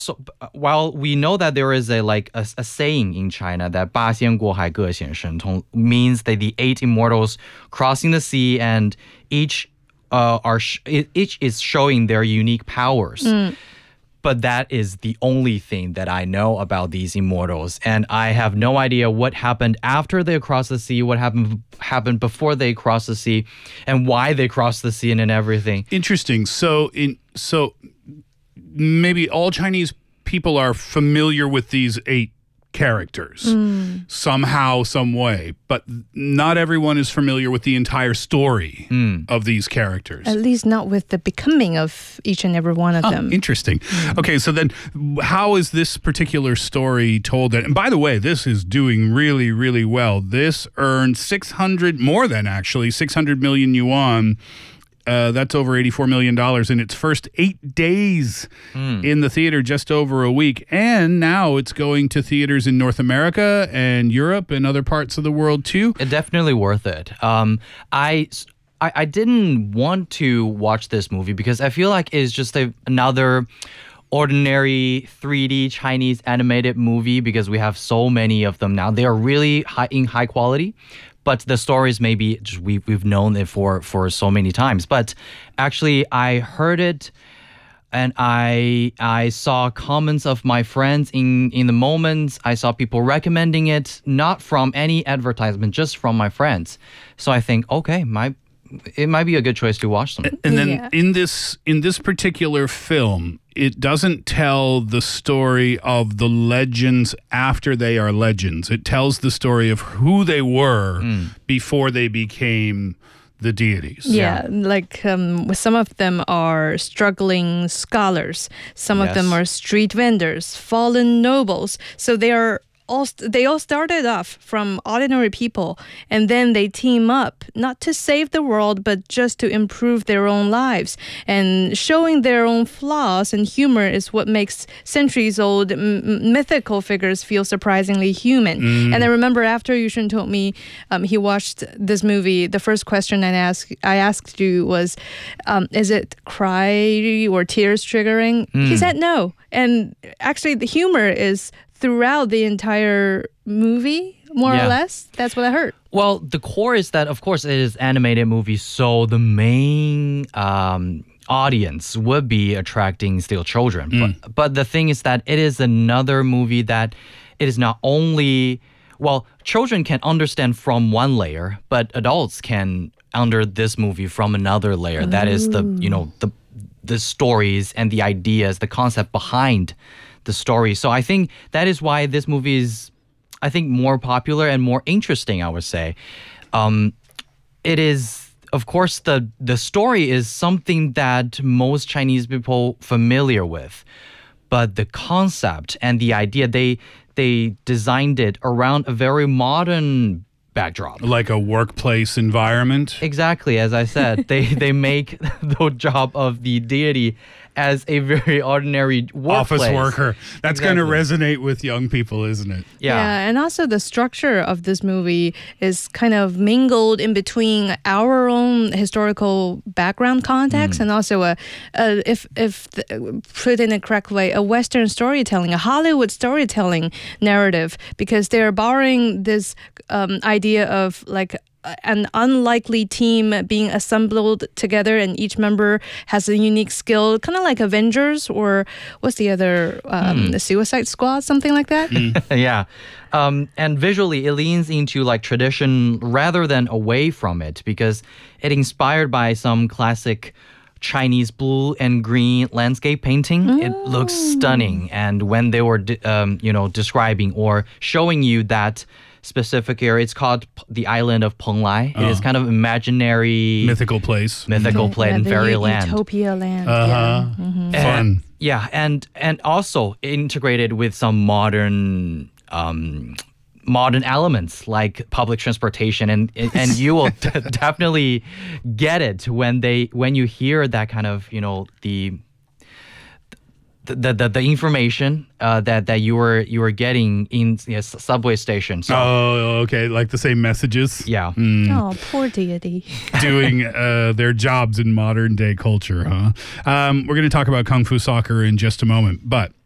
So while we know that there is a saying in China that 八仙过海各显神通 means that the eight immortals crossing the sea and each each is showing their unique powers. But that is the only thing that I know about these immortals, and I have no idea what happened after they crossed the sea, what happened before they crossed the sea, and why they crossed the sea and everything. Interesting. So maybe all Chinese people are familiar with these eight characters somehow, some way, but not everyone is familiar with the entire story of these characters. At least not with the becoming of each and every one of them. Interesting. Okay, so then how is this particular story told? And by the way, this is doing really, really well. This earned 600 million yuan. That's over $84 million in its first 8 days in the theater, just over a week. And now it's going to theaters in North America and Europe and other parts of the world too. It's definitely worth it. I didn't want to watch this movie because I feel like it's just another ordinary 3D Chinese animated movie because we have so many of them now. They are really high quality. But the stories maybe we've known it for so many times. But actually, I heard it, and I saw comments of my friends in the moments. I saw people recommending it, not from any advertisement, just from my friends. So I think, okay, it might be a good choice to watch them. And then in this particular film, it doesn't tell the story of the legends after they are legends. It tells the story of who they were before they became the deities. Yeah, like some of them are struggling scholars. Some of them are street vendors, fallen nobles. So they all started off from ordinary people, and then they team up not to save the world but just to improve their own lives, and showing their own flaws and humor is what makes centuries-old mythical figures feel surprisingly human. And I remember after Yushun told me he watched this movie, the first question I asked you was, is it cry or tears triggering? He said no, and actually the humor is throughout the entire movie, more or less. That's what I heard. Well, the core is that, of course, it is animated movie, so the main audience would be attracting still children. But the thing is that it is another movie that it is not only... Well, children can understand from one layer, but adults can under this movie from another layer. That is the stories and the ideas, the concept behind the story. So I think that is why this movie is, I think, more popular and more interesting, I would say. It is, of course, the story is something that most Chinese people familiar with, but the concept and the idea, they designed it around a very modern backdrop. Like a workplace environment? Exactly, as I said. they make the job of the deity as a very ordinary workplace. Office worker. That's going to resonate with young people, isn't it? Yeah, and also the structure of this movie is kind of mingled in between our own historical background context and also put in a correct way, a Western storytelling, a Hollywood storytelling narrative, because they're borrowing this idea of like an unlikely team being assembled together, and each member has a unique skill, kind of like Avengers, or what's the other, the Suicide Squad, something like that. Yeah. And visually, it leans into like tradition rather than away from it, because it inspired by some classic Chinese blue and green landscape painting. It looks stunning. And when they were, describing or showing you that specific area, it's called the island of Penglai. It is kind of imaginary, mythical place in fairyland, utopia land. Fun. And also integrated with some modern elements like public transportation, and you will definitely get it when you hear that kind of the information that you were getting in subway station. So, okay, like the same messages. Yeah. Oh, poor deity. Doing their jobs in modern day culture, huh? We're going to talk about Kung Fu Soccer in just a moment, but